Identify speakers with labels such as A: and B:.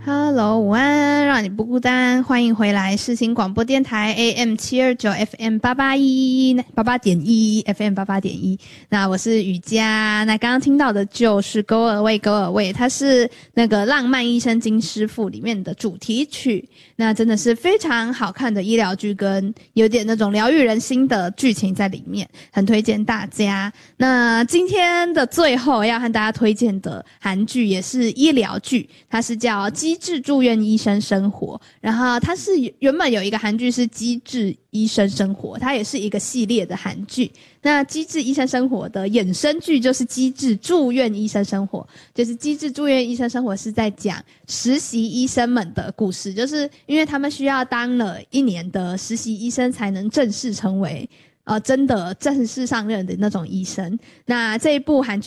A: Hello， 午安，让你不孤单，欢迎回来世新广播电台 AM729 FM 88.1 FM 88.1。那我是雨佳，那刚刚听到的就是《Go Away Go Away》，它是那个《浪漫医生金师傅》里面的主题曲。那真的是非常好看的医疗剧，跟有点那种疗愈人心的剧情在里面，很推荐大家。那今天的最后要和大家推荐的韩剧也是医疗剧，它是叫《机智住院医生生活》，然后它是原本有一个韩剧是《机智医生生活》，它也是一个系列的韩剧。那《机智医生生活》的衍生剧就是《机智住院医生生活》，就是《机智住院医生生活》是在讲实习医生们的故事，就是因为他们需要当了1年的实习医生才能正式成为真的正式上任的那种医生。那这一部韩剧